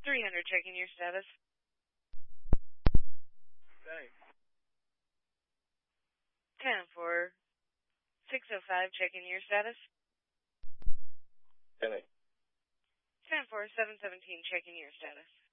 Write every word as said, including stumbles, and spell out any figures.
three hundred, checking your status. Thanks. ten four, six oh five, checking your status. Penny. ten four, seven seventeen, checking your status.